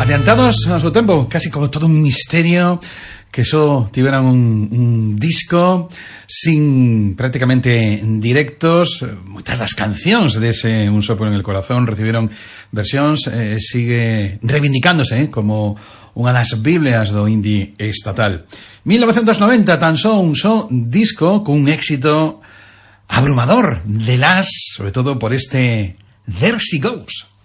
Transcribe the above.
Adiantados a su tempo, casi como todo un misterio, que só tiveran un disco sin prácticamente directos. Moitas das cancións dese Un soplo en el corazón recibiron versións, sigue reivindicándose como unha das biblias do indie estatal. 1990, tan só un só disco cun éxito abrumador de Las, sobre todo por este There She Goes.